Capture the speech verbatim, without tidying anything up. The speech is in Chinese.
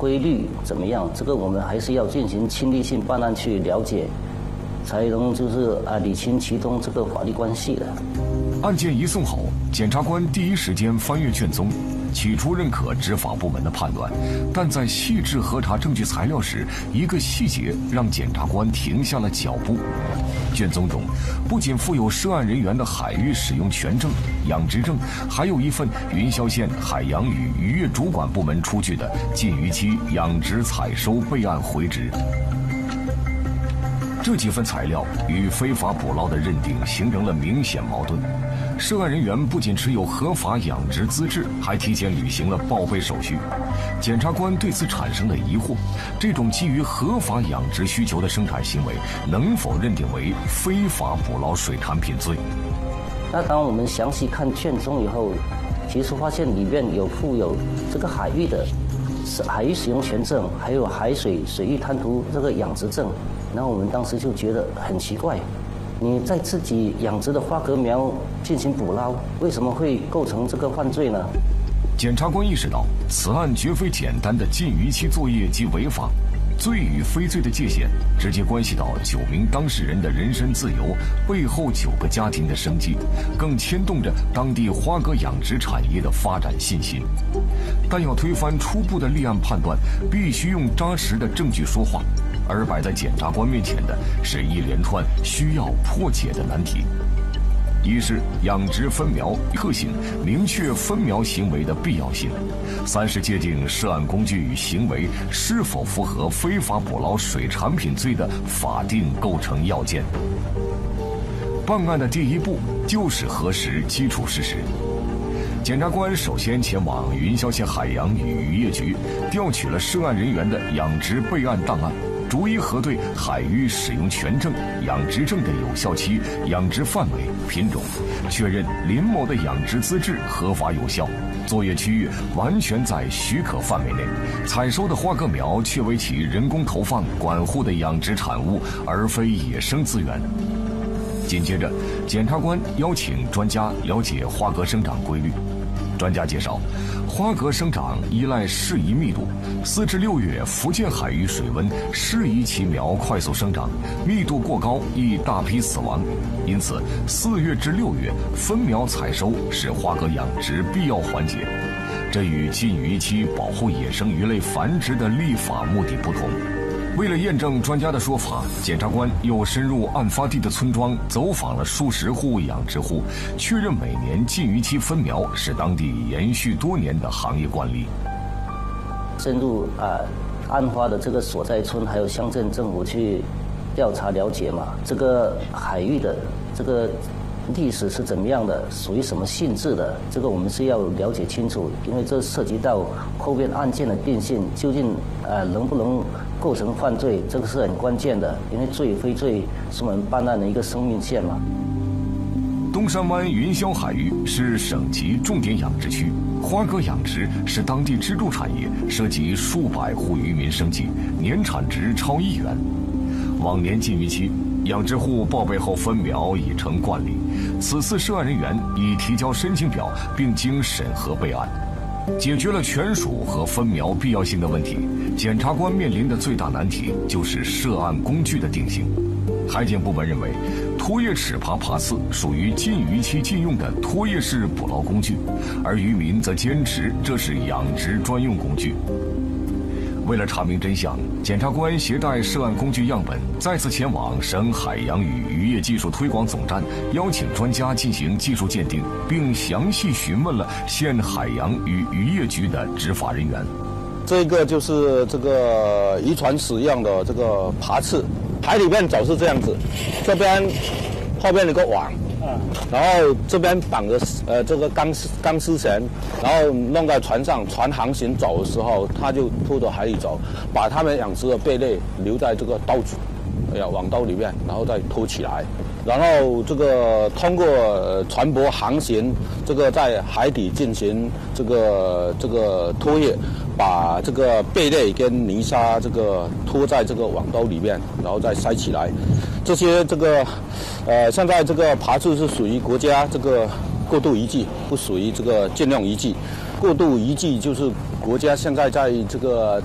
规律怎么样？这个我们还是要进行亲历性办案去了解，才能就是啊理清其中这个法律关系的。 案件移送后，检察官第一时间翻阅卷宗，起初认可执法部门的判断，但在细致核查证据材料时，一个细节让检察官停下了脚步。卷宗中不仅附有涉案人员的海域使用权证、养殖证，还有一份云霄县海洋与渔业主管部门出具的禁渔期养殖采收备案回执。这几份材料与非法捕捞的认定形成了明显矛盾。涉案人员不仅持有合法养殖资质，还提前履行了报备手续。检察官对此产生了疑惑：这种基于合法养殖需求的生产行为，能否认定为非法捕捞水产品罪？ 那当我们详细看卷宗以后，其实发现里面有附有这个海域的海域使用权证，还有海水水域滩涂这个养殖证。然后我们当时就觉得很奇怪，你在自己养殖的花蛤苗进行捕捞，为什么会构成这个犯罪呢？ 检察官意识到，此案绝非简单的禁渔期作业及违法，罪与非罪的界限直接关系到九名当事人的人身自由，背后九个家庭的生计，更牵动着当地花蛤养殖产业的发展信心。但要推翻初步的立案判断，必须用扎实的证据说话。而摆在检察官面前的是一连串需要破解的难题。一是养殖分苗特性，明确分苗行为的必要性；三是界定涉案工具与行为是否符合非法捕捞水产品罪的法定构成要件。办案的第一步就是核实基础事实。检察官首先前往云霄县海洋与渔业局，调取了涉案人员的养殖备案档案，逐一核对海域使用权证、养殖证的有效期、养殖范围、品种，确认林某的养殖资质合法有效，作业区域完全在许可范围内，采收的花蛤苗确为其人工投放管护的养殖产物，而非野生资源。紧接着，检察官邀请专家了解花蛤生长规律。专家介绍，花蛤生长依赖适宜密度，四至六月福建海域水温适宜其苗快速生长，密度过高易大批死亡。因此，四月至六月分苗采收是花蛤养殖必要环节。这与禁渔期保护野生鱼类繁殖的立法目的不同。为了验证专家的说法，检察官又深入案发地的村庄，走访了数十户养殖户，确认每年禁渔期分苗是当地延续多年的行业惯例。 深入啊案发的这个所在村，还有乡镇政府去调查了解嘛，这个海域的这个历史是怎么样的，属于什么性质的，这个我们是要了解清楚，因为这涉及到后边案件的定性，究竟呃能不能构成犯罪，这个是很关键的，因为罪与非罪是我们办案的一个生命线嘛。 东山湾云霄海域是省级重点养殖区，花蛤养殖是当地支柱产业，涉及数百户渔民生计，年产值超亿元。往年禁渔期，养殖户报备后分苗已成惯例，此次涉案人员已提交申请表并经审核备案，解决了权属和分苗必要性的问题。检察官面临的最大难题就是涉案工具的定性。海检部门认为，拖叶齿爬爬刺属于禁渔期禁用的拖叶式捕捞工具，而渔民则坚持这是养殖专用工具。为了查明真相，检察官携带涉案工具样本，再次前往省海洋与渔业技术推广总站，邀请专家进行技术鉴定，并详细询问了县海洋与渔业局的执法人员。 这个就是这个渔船使用的这个爬刺，海里面走是这样子，这边后面有个网，然后这边绑着呃这个钢丝钢丝绳，然后弄在船上，船航行走的时候，他就拖着海里走，把他们养殖的贝类留在这个兜子，哎呀网兜里面，然后再拖起来，然后这个通过、呃、船舶航行，这个在海底进行这个这个拖曳，把这个贝类跟泥沙这个拖在这个网兜里面，然后再塞起来。这些这个，呃，现在这个爬刺是属于国家这个过渡遗迹，不属于这个禁用遗迹。过渡遗迹就是国家现在在这个